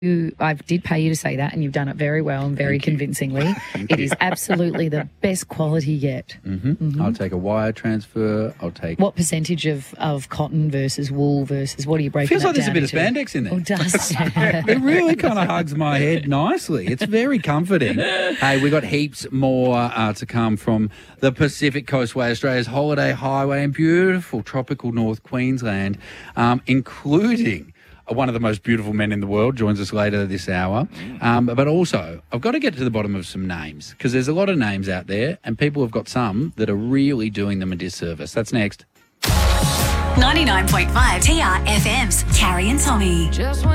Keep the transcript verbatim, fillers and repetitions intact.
You, I did pay you to say that, and you've done it very well and very convincingly. It is absolutely the best quality yet. Mm-hmm. Mm-hmm. I'll take a wire transfer. I'll take... What percentage of, of cotton versus wool versus what are you breaking Feels that like there's a down bit into? of spandex in there. Oh, it does. It really kind of hugs my head nicely. It's very comforting. Hey, we got heaps more uh, to come from the Pacific Coastway, Australia's holiday highway in beautiful tropical North Queensland, um, including... one of the most beautiful men in the world joins us later this hour. Um, but also, I've got to get to the bottom of some names because there's a lot of names out there and people have got some that are really doing them a disservice. That's next. ninety-nine point five T R F M's Carrie and Tommy. Just